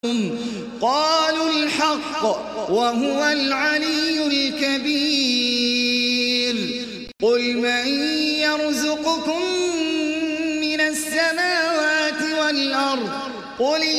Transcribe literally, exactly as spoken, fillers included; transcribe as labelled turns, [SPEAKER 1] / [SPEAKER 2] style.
[SPEAKER 1] قالوا الحق وهو العلي الكبير. قل من يرزقكم من السماوات والأرض قل